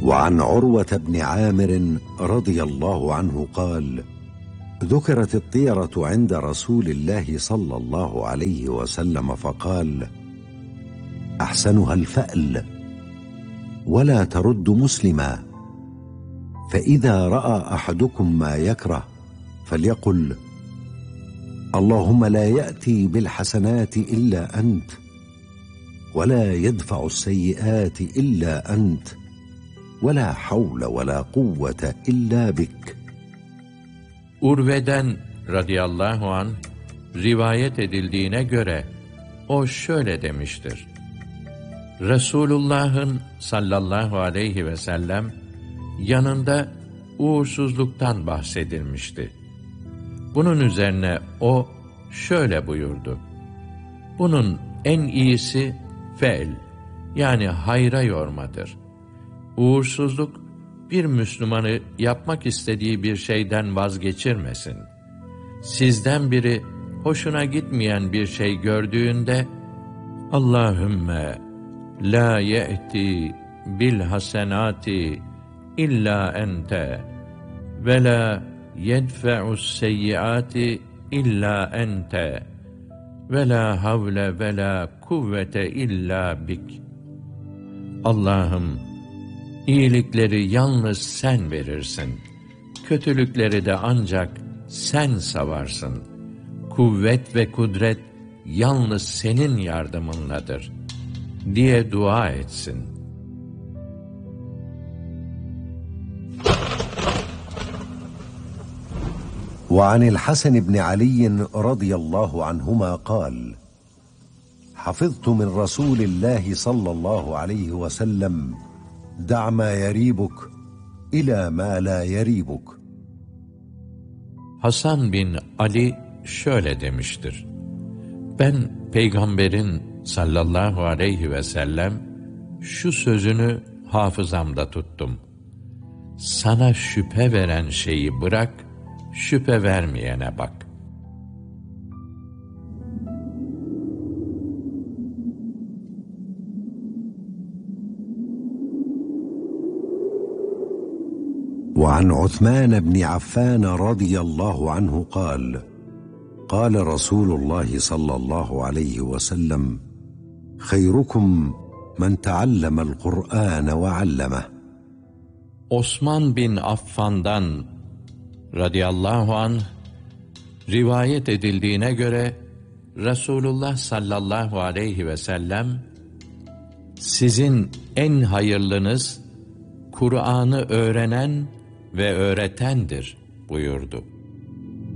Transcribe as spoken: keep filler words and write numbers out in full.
وعن عروة بن عامر رضي الله عنه قال: ذكرت الطيرة عند رسول الله صلى الله عليه وسلم فقال: أحسنها الفأل، ولا ترد مسلما، فإذا رأى أحدكم ما يكره فليقل: اللهم لا يأتي بالحسنات إلا أنت، ولا يدفع السيئات إلا أنت، ولا حول ولا قوة إلا بك. Urve'den radıyallahu anh rivayet edildiğine göre o şöyle demiştir: Resulullah'ın sallallahu aleyhi ve sellem yanında uğursuzluktan bahsedilmişti. Bunun üzerine o şöyle buyurdu: bunun en iyisi fe'l, yani hayra yormadır. Uğursuzluk bir Müslümanı yapmak istediği bir şeyden vazgeçirmesin. Sizden biri hoşuna gitmeyen bir şey gördüğünde Allahümme la ye'ti bil hasenati illa ente ve la yedfe'us seyyiati illa ente ve la havle ve la kuvvete illa bik. Allah'ım, İyilikleri yalnız sen verirsin, kötülükleri de ancak sen savarsın. Kuvvet ve kudret yalnız senin yardımınladır diye dua etsin. وعن الحسن بن علي رضي الله عنهما قال: حفظت من رسول الله صلى الله عليه وسلم: دع ما يريبك إلى ما لا يريبك. Hasan bin Ali şöyle demiştir: ben Peygamberin sallallahu aleyhi ve sellem şu sözünü hafızamda tuttum: sana şüphe veren şeyi bırak, şüphe vermeyene bak. وعن عثمان بن عفان رضي الله عنه قال: قال رسول الله صلى الله عليه وسلم: خيركم من تعلم القرآن وعلمه. Osman bin Affan'dan radıyallahu anh rivayet edildiğine göre Resulullah sallallahu aleyhi ve sellem sizin en hayırlınız Kur'an'ı öğrenen ve öğretendir buyurdu.